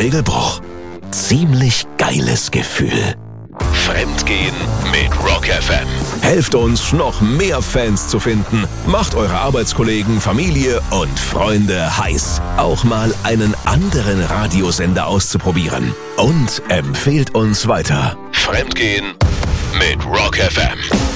Regelbruch. Ziemlich geiles Gefühl. Fremdgehen mit Rock FM. Helft uns, noch mehr Fans zu finden. Macht eure Arbeitskollegen, Familie und Freunde heiß, auch mal einen anderen Radiosender auszuprobieren. Und empfehlt uns weiter. Fremdgehen mit Rock FM.